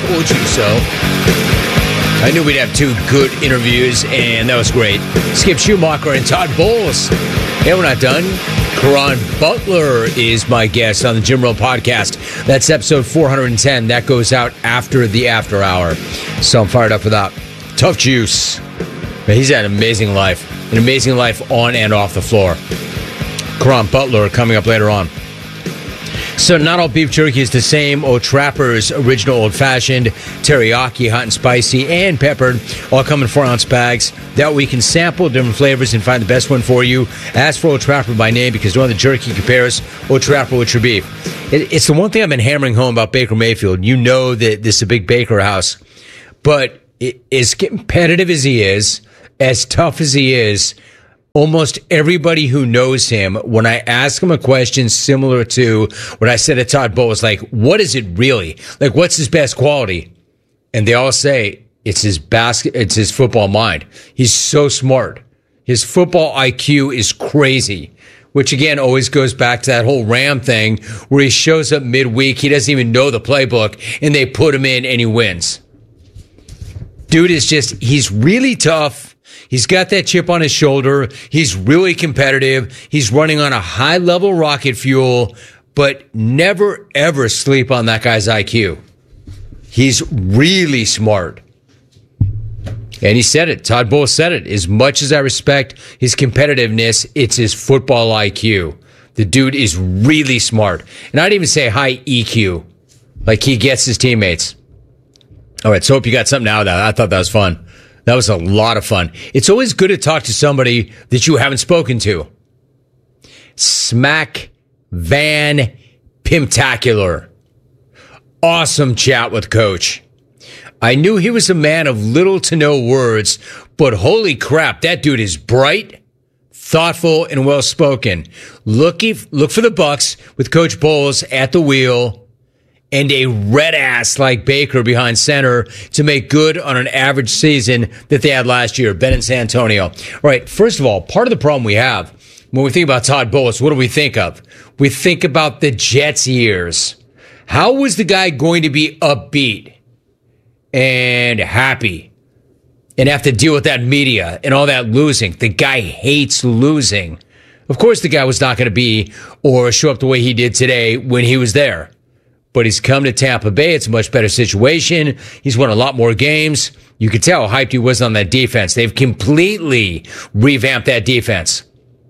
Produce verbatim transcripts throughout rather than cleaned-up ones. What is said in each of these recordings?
told you so. I knew we'd have two good interviews, and that was great. Skip Schumacher and Todd Bowles. Yeah, we're not done. Caron Butler is my guest on the Jim Rome podcast. That's episode four hundred ten. That goes out after the after hour. So I'm fired up for that. Tough Juice. Man, he's had an amazing life. An amazing life on and off the floor. Caron Butler coming up later on. So not all beef jerky is the same. O'Trapper's original old-fashioned, teriyaki, hot and spicy, and peppered, all come in four-ounce bags. That way you can sample different flavors and find the best one for you. Ask for O'Trapper by name because no other jerky compares O'Trapper with your beef. It, it's the one thing I've been hammering home about Baker Mayfield. You know that this is a big Baker house. But it, as competitive as he is, as tough as he is, almost everybody who knows him, when I ask him a question similar to what I said to Todd Bowles, like, what is it really? Like, what's his best quality? And they all say it's his basket, it's his football mind. He's so smart. His football I Q is crazy, which again always goes back to that whole Ram thing where he shows up midweek, he doesn't even know the playbook, and they put him in and he wins. Dude is just, he's really tough. He's got that chip on his shoulder. He's really competitive. He's running on a high-level rocket fuel, but never, ever sleep on that guy's I Q. He's really smart. And he said it. Todd Bowles said it. As much as I respect his competitiveness, it's his football I Q. The dude is really smart. And I'd even say high E Q. Like he gets his teammates. All right, so hope you got something out of that. I thought that was fun. That was a lot of fun. It's always good to talk to somebody that you haven't spoken to. Smack Van Pimptacular. Awesome chat with Coach. I knew he was a man of little to no words, but holy crap, that dude is bright, thoughtful, and well-spoken. Looky, look for the Bucks with Coach Bowles at the wheel and a red ass like Baker behind center to make good on an average season that they had last year. Ben and San Antonio. All right, first of all, part of the problem we have when we think about Todd Bowles, what do we think of? We think about the Jets years. How was the guy going to be upbeat and happy and have to deal with that media and all that losing? The guy hates losing. Of course, the guy was not going to be or show up the way he did today when he was there. But he's come to Tampa Bay. It's a much better situation. He's won a lot more games. You could tell how hyped he was on that defense. They've completely revamped that defense.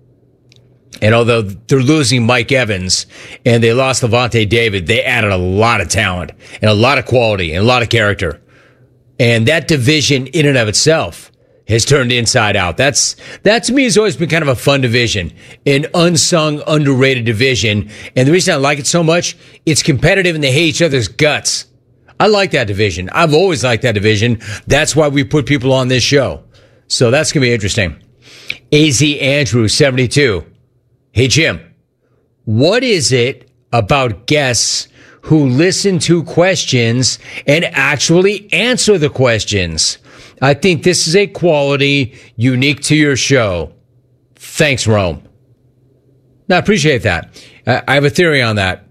And although they're losing Mike Evans and they lost Lavonte David, they added a lot of talent and a lot of quality and a lot of character. And that division in and of itself has turned inside out. That's, that to me has always been kind of a fun division, an unsung, underrated division. And the reason I like it so much, it's competitive and they hate each other's guts. I like that division. I've always liked that division. That's why we put people on this show. So that's going to be interesting. A Z Andrew, seventy-two. Hey, Jim, what is it about guests who listen to questions and actually answer the questions? I think this is a quality unique to your show. Thanks, Rome. No, I appreciate that. I have a theory on that.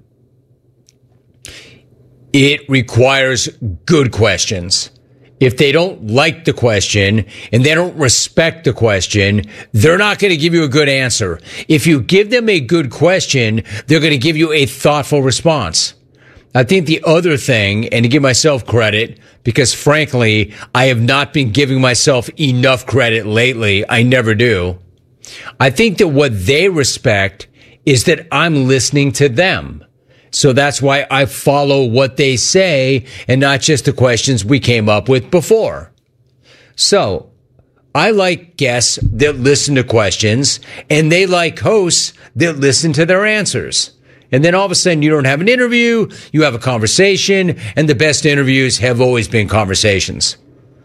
It requires good questions. If they don't like the question and they don't respect the question, they're not going to give you a good answer. If you give them a good question, they're going to give you a thoughtful response. I think the other thing, and to give myself credit, because frankly, I have not been giving myself enough credit lately. I never do. I think that what they respect is that I'm listening to them. So that's why I follow what they say and not just the questions we came up with before. So I like guests that listen to questions, and they like hosts that listen to their answers. And then all of a sudden you don't have an interview, you have a conversation, and the best interviews have always been conversations.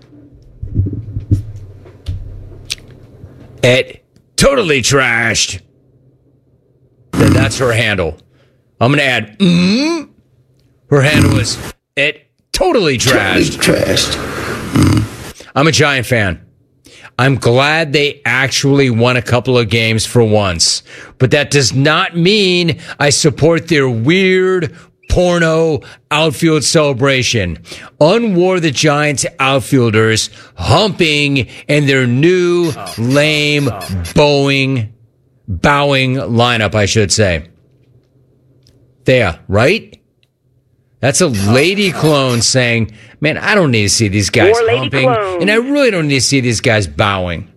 At Totally Trashed. And that's her handle. I'm going to add, mm. Her handle is at Totally Trashed. Totally trashed. Mm. I'm a Giant fan. I'm glad they actually won a couple of games for once. But that does not mean I support their weird, porno outfield celebration. Unwore the Giants outfielders humping in their new oh, lame oh, oh. bowing, bowing lineup, I should say. There, right? That's a lady oh, clone oh. saying, man, I don't need to see these guys More humping, and I really don't need to see these guys bowing.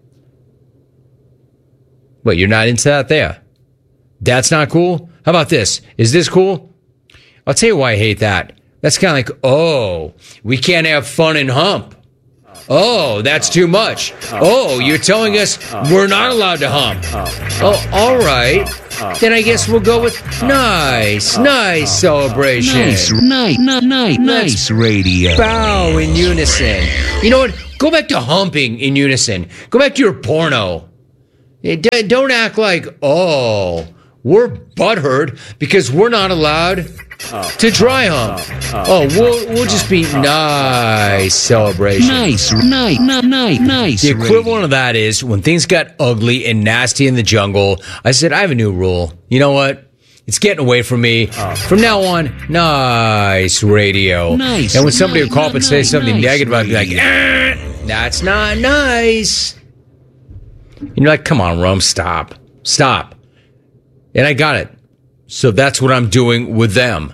Wait, you're not into that there? That's not cool? How about this? Is this cool? I'll tell you why I hate that. That's kind of like, oh, we can't have fun and hump. Oh, that's too much. Oh, you're telling us we're not allowed to hump. Oh, all right. Then I guess we'll go with nice, nice celebration. Nice, nice, nice, nice radio. Bow in unison. You know what? Go back to humping in unison. Go back to your porno. Don't act like, oh, we're butthurt because we're not allowed to dry hump. Oh, we'll we'll just be nice celebration. Nice, nice, nice, nice. The equivalent of that is when things got ugly and nasty in the jungle, I said, I have a new rule. You know what? It's getting away from me. From now on, nice radio. Nice. And when somebody nice, would call up and say nice, something nice negative, I'd be like, eh, that's not nice. And you're like, come on, Rome, stop. Stop. And I got it. So that's what I'm doing with them.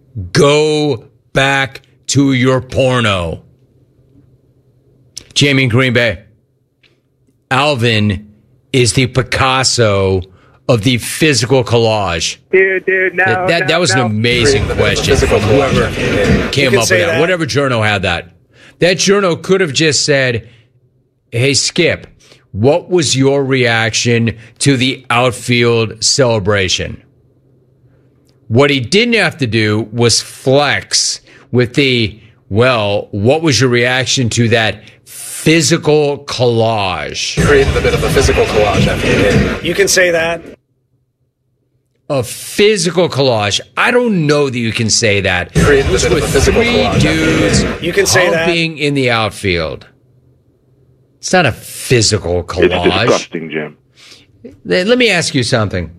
Go back to your porno. Jamie in Green Bay. Alvin is the Picasso of the physical collage. Dude, dude, no. That, that, no, that was no. an amazing question from whoever came up with that. that. Whatever journo had that. That journo could have just said, hey, Skip, what was your reaction to the outfield celebration? What he didn't have to do was flex with the, well, what was your reaction to that physical collage? Created a bit of a physical collage. You can say that. A physical collage. I don't know that you can say that. Created a bit with of a physical three collage. dudes you can say that. Humping in the outfield. It's not a physical collage. It's disgusting, Jim. Let me ask you something.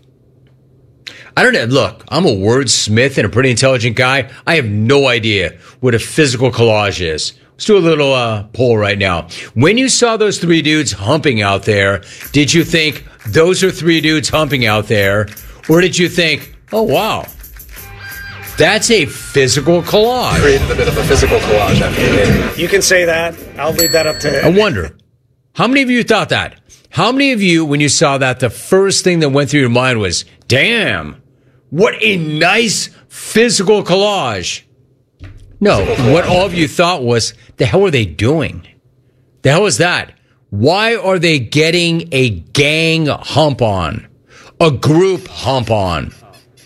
I don't know. Look, I'm a wordsmith and a pretty intelligent guy. I have no idea what a physical collage is. Let's do a little uh, poll right now. When you saw those three dudes humping out there, did you think those are three dudes humping out there? Or did you think, oh, wow, that's a physical collage? Created a bit of a physical collage. You can say that. I'll leave that up to... I wonder, how many of you thought that? How many of you, when you saw that, the first thing that went through your mind was, damn, what a nice physical collage? No, what all of you thought was, the hell are they doing? The hell is that? Why are they getting a gang hump on? A group hump on?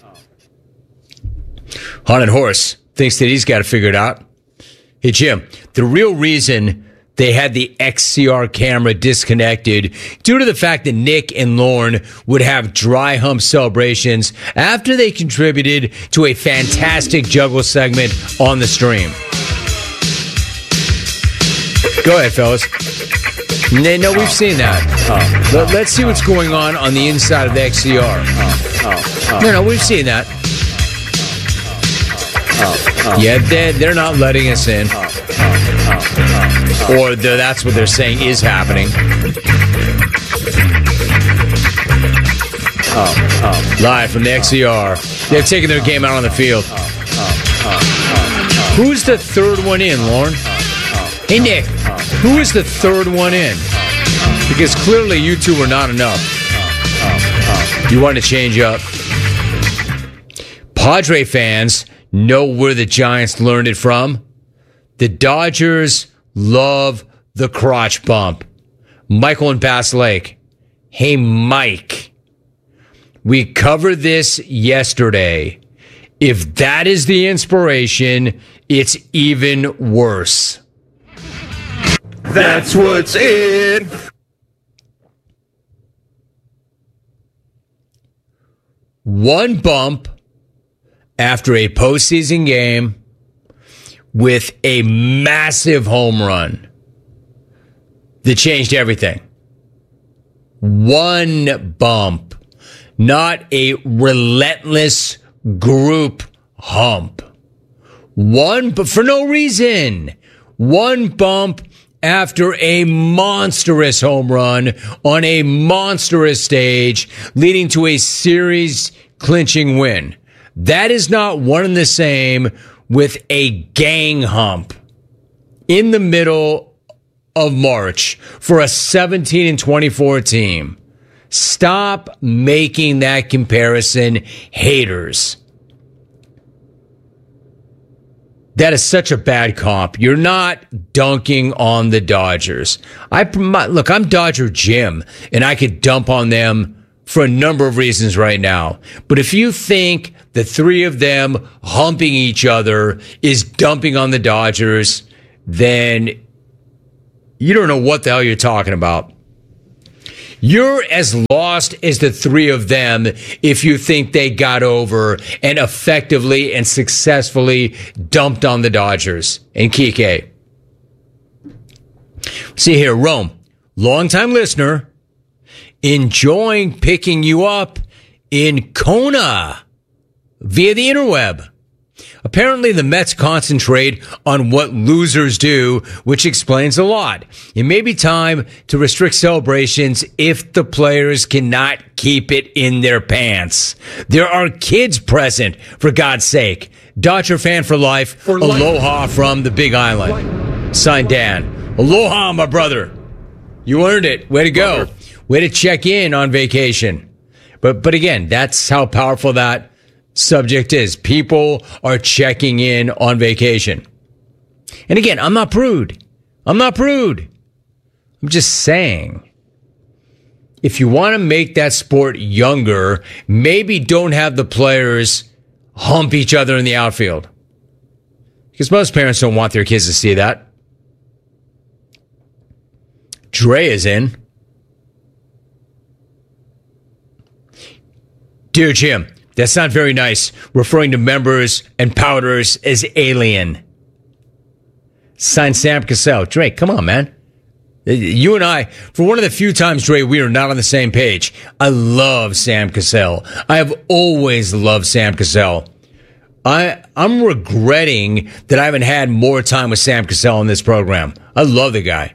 Haunted Horse thinks that he's got to figure it out. Hey, Jim, the real reason they had the X C R camera disconnected due to the fact that Nick and Lorne would have dry hump celebrations after they contributed to a fantastic juggle segment on the stream. Go ahead, fellas. No, no we've seen that. Let, let's see what's going on on the inside of the X C R. No, no, we've seen that. Yeah, they're, they're not letting us in. Or that's what they're saying is happening. Live from the X C R. They're taking their game out on the field. Who's the third one in, Lauren? Hey, Nick, who is the third one in? Because clearly you two were not enough. You want to change up. Padre fans know where the Giants learned it from. The Dodgers love the crotch bump. Michael in Bass Lake. Hey, Mike. We covered this yesterday. If that is the inspiration, it's even worse. That's what's in. One bump after a postseason game with a massive home run that changed everything. One bump, not a relentless group hump. One, but for no reason. One bump after a monstrous home run on a monstrous stage, leading to a series clinching win. That is not one and the same with a gang hump in the middle of March for a seventeen and twenty-four team. Stop making that comparison, haters. That is such a bad comp. You're not dunking on the Dodgers. I look, I'm Dodger Jim, and I could dump on them for a number of reasons right now. But if you think the three of them humping each other is dumping on the Dodgers, then you don't know what the hell you're talking about. You're as lost as the three of them if you think they got over and effectively and successfully dumped on the Dodgers and Kike. See here, Rome, longtime listener, enjoying picking you up in Kona via the interweb. Apparently, the Mets concentrate on what losers do, which explains a lot. It may be time to restrict celebrations if the players cannot keep it in their pants. There are kids present, for God's sake. Dodger fan for life. For life. Aloha from the Big Island. Signed, Dan. Aloha, my brother. You earned it. Way to go. Way to check in on vacation. But but again, that's how powerful that subject is. People are checking in on vacation. And again, I'm not prude. I'm not prude. I'm just saying, if you want to make that sport younger, maybe don't have the players hump each other in the outfield. Because most parents don't want their kids to see that. Dre is in. Dear Jim, that's not very nice, referring to members and powders as alien. Signed, Sam Cassell. Dre, come on, man. You and I, for one of the few times, Dre, we are not on the same page. I love Sam Cassell. I have always loved Sam Cassell. I, I'm regretting that I haven't had more time with Sam Cassell in this program. I love the guy.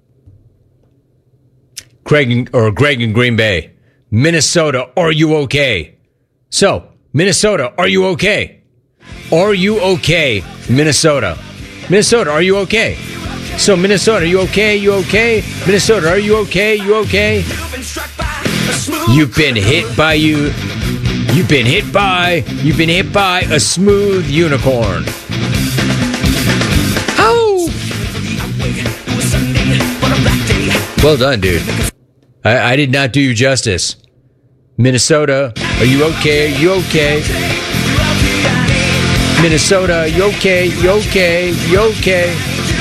Craig, or Greg in Green Bay. Minnesota, are you okay? So, Minnesota, are you okay? Are you okay, Minnesota? Minnesota, are you okay? So, Minnesota, are you okay? You okay? Minnesota, are you okay? You okay? You've been hit by you. You've been hit by. You've been hit by a smooth unicorn. Oh! Well done, dude. I, I did not do you justice. Minnesota, are you okay? You okay? Minnesota, you okay? You okay? You okay?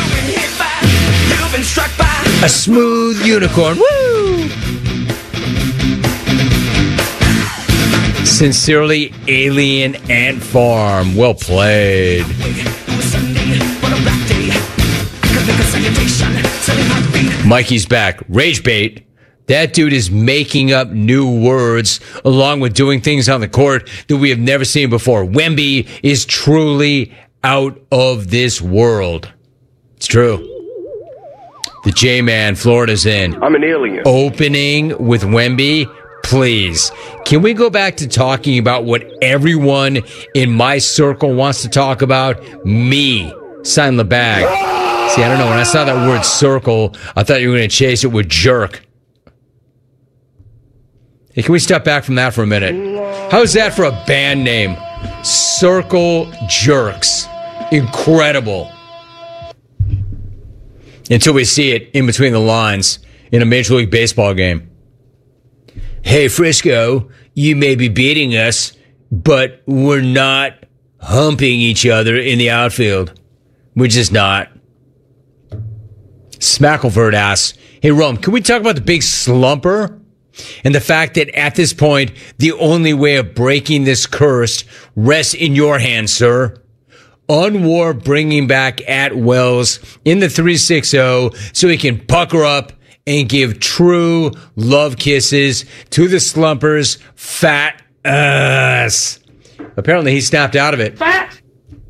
A smooth unicorn. Woo! Sincerely, Alien Ant Farm. Well played. Mikey's back. Rage bait. That dude is making up new words along with doing things on the court that we have never seen before. Wemby is truly out of this world. It's true. The J-Man, Florida's in. I'm an alien. Opening with Wemby. Please, can we go back to talking about what everyone in my circle wants to talk about? Me. Sign the bag. See, I don't know. When I saw that word circle, I thought you were going to chase it with jerk. Hey, can we step back from that for a minute? How's that for a band name? Circle Jerks. Incredible. Until we see it in between the lines in a Major League Baseball game. Hey, Frisco, you may be beating us, but we're not humping each other in the outfield. We're just not. Smackleford asks, hey, Rome, can we talk about the big slumper? And the fact that at this point, the only way of breaking this curse rests in your hands, sir. Unwar bringing back Atwells in the three sixty so he can pucker up and give true love kisses to the slumper's fat ass. Apparently, he snapped out of it. Fat.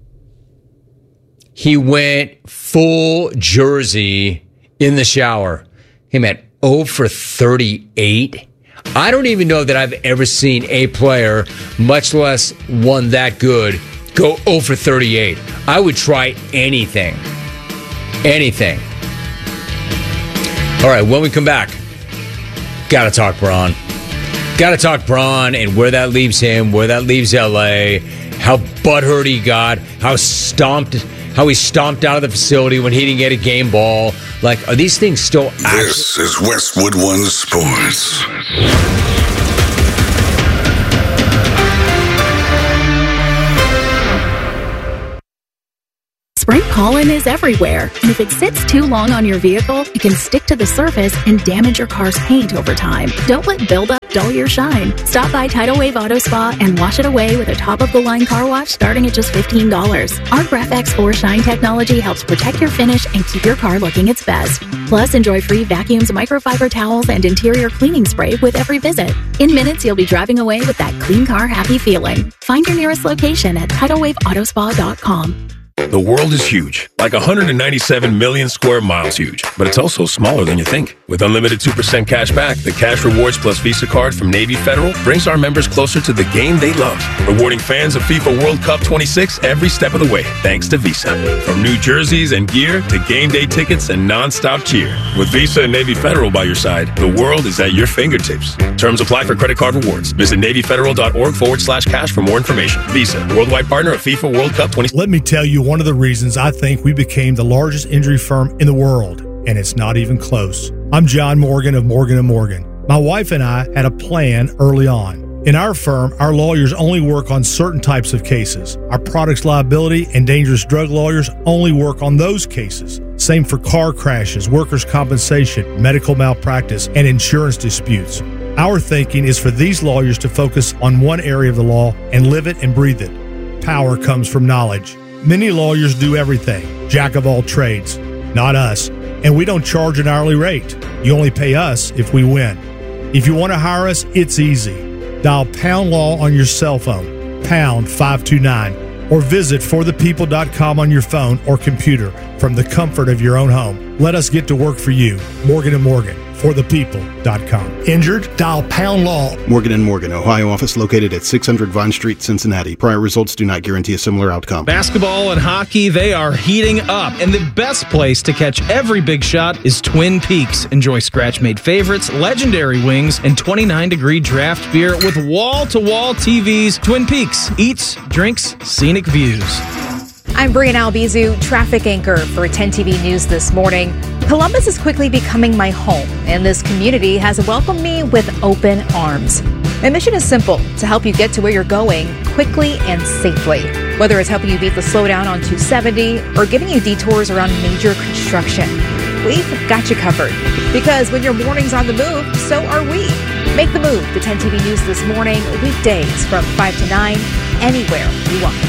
He went full jersey in the shower. Hey, man, oh for thirty-eight. I don't even know that I've ever seen a player, much less one that good, go oh for thirty-eight. I would try anything. Anything. All right, when we come back, gotta talk Braun. Gotta talk Braun and where that leaves him, where that leaves L A, how butthurt he got, how stomped, how he stomped out of the facility when he didn't get a game ball. Like, are these things still actually? This is Westwood One Sports. Spring pollen is everywhere, and if it sits too long on your vehicle, it can stick to the surface and damage your car's paint over time. Don't let buildup dull your shine. Stop by Tidal Wave Auto Spa and wash it away with a top-of-the-line car wash starting at just fifteen dollars. Our Graph-X four Shine technology helps protect your finish and keep your car looking its best. Plus, enjoy free vacuums, microfiber towels, and interior cleaning spray with every visit. In minutes, you'll be driving away with that clean car happy feeling. Find your nearest location at tidal wave auto spa dot com. The world is huge, like one hundred ninety-seven million square miles huge, but it's also smaller than you think. With unlimited two percent cash back, the Cash Rewards Plus Visa card from Navy Federal brings our members closer to the game they love, rewarding fans of FIFA World Cup twenty-six every step of the way, thanks to Visa. From new jerseys and gear to game day tickets and non-stop cheer. With Visa and Navy Federal by your side, the world is at your fingertips. Terms apply for credit card rewards. Visit NavyFederal.org forward slash cash for more information. Visa, worldwide partner of FIFA World Cup twenty-six. Let me tell you one of the reasons I think we became the largest injury firm in the world, and it's not even close. I'm John Morgan of Morgan and Morgan. My wife and I had a plan early on. In our firm, our lawyers only work on certain types of cases. Our products liability and dangerous drug lawyers only work on those cases. Same for car crashes, workers' compensation, medical malpractice, and insurance disputes. Our thinking is for these lawyers to focus on one area of the law and live it and breathe it. Power comes from knowledge. Many lawyers do everything, jack of all trades. Not us. And we don't charge an hourly rate. You only pay us if we win. If you want to hire us, it's easy. Dial Pound Law on your cell phone, pound five two nine, or visit for the people dot com on your phone or computer from the comfort of your own home. Let us get to work for you. Morgan and Morgan, for the people dot com. Injured? Dial Pound Law. Morgan and Morgan, Ohio office located at six hundred Vine Street, Cincinnati. Prior results do not guarantee a similar outcome. Basketball and hockey, they are heating up. And the best place to catch every big shot is Twin Peaks. Enjoy scratch-made favorites, legendary wings, and twenty-nine degree draft beer with wall-to-wall T Vs. Twin Peaks. Eats, drinks, scenic views. I'm Brianna Albizu, traffic anchor for ten T V News this morning. Columbus is quickly becoming my home, and this community has welcomed me with open arms. My mission is simple, to help you get to where you're going quickly and safely. Whether it's helping you beat the slowdown on two seventy or giving you detours around major construction, we've got you covered. Because when your morning's on the move, so are we. Make the move to ten T V News this morning, weekdays from five to nine, anywhere you watch.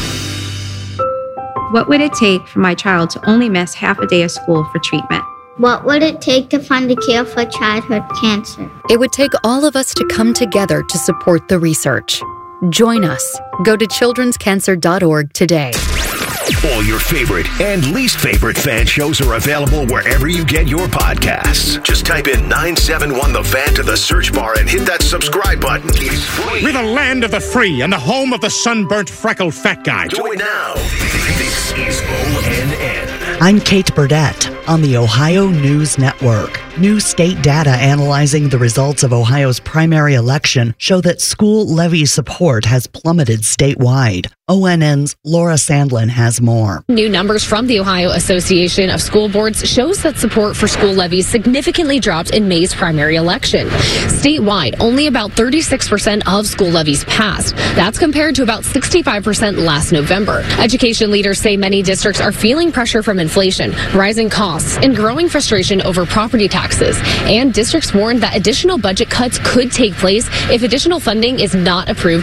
What would it take for my child to only miss half a day of school for treatment? What would it take to find a cure for childhood cancer? It would take all of us to come together to support the research. Join us. Go to children's cancer dot org today. All your favorite and least favorite fan shows are available wherever you get your podcasts. Just type in nine seven one The Fan to the search bar and hit that subscribe button. It's free. We're the land of the free and the home of the sunburnt, freckled fat guy. Do it now. This is O N N. I'm Kate Burdett on the Ohio News Network. New state data analyzing the results of Ohio's primary election show that school levy support has plummeted statewide. O N N's Laura Sandlin has more. New numbers from the Ohio Association of School Boards shows that support for school levies significantly dropped in May's primary election. Statewide, only about thirty-six percent of school levies passed. That's compared to about sixty-five percent last November. Education leaders say many districts are feeling pressure from inflation, rising costs, and growing frustration over property taxes. And districts warned that additional budget cuts could take place if additional funding is not approved soon.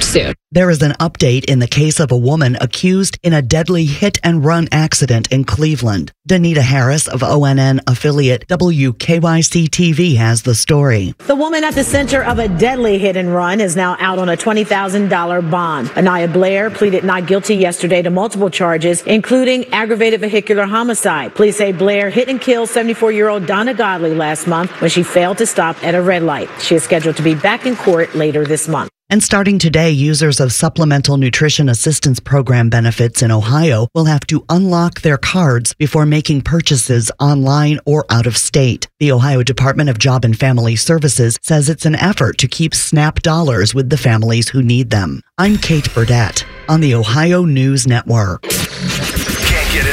There is an update in the case of a woman accused in a deadly hit-and-run accident in Cleveland. Danita Harris of O N N affiliate W K Y C T V has the story. The woman at the center of a deadly hit-and-run is now out on a twenty thousand dollars bond. Anaya Blair pleaded not guilty yesterday to multiple charges, including aggravated vehicular homicide. Police say Blair hit and killed seventy-four-year-old Donna Godley last month when she failed to stop at a red light. She is scheduled to be back in court later this month. And starting today, users of Supplemental Nutrition Assistance Program benefits in Ohio will have to unlock their cards before making purchases online or out of state. The Ohio Department of Job and Family Services says it's an effort to keep SNAP dollars with the families who need them. I'm Kate Burdett on the Ohio News Network.